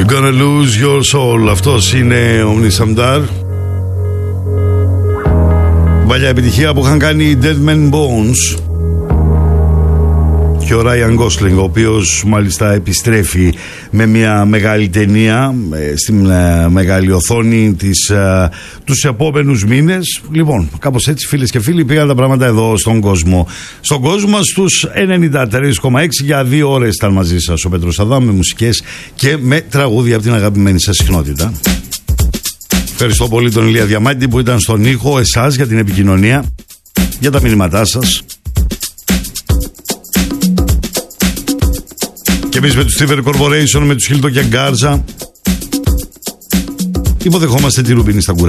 You're gonna lose your soul. Αυτός είναι ο Νισαμντάρ. Παλιά επιτυχία που είχαν κάνει οι Dead Men Bones και ο Ράιαν Γκόσλινγκ, ο οποίος μάλιστα επιστρέφει με μια μεγάλη ταινία στην μεγάλη οθόνη τους επόμενους μήνες. Λοιπόν, κάπως έτσι, φίλες και φίλοι, πήγαν τα πράγματα εδώ στον κόσμο. Στον κόσμο μας στους 93,6 για 2 ώρες ήταν μαζί σας ο Πέτρος Αδάμ, με μουσικές και με τραγούδια από την αγαπημένη σας συχνότητα. Ευχαριστώ πολύ τον Ηλία Διαμάντη που ήταν στον ήχο, εσάς για την επικοινωνία, για τα μηνύματά σας. Και εμείς με τους Stiver Corporation, με τους Χίλτο και Γκάρζα υποδεχόμαστε τη Ρουμπίνη στα κουρά.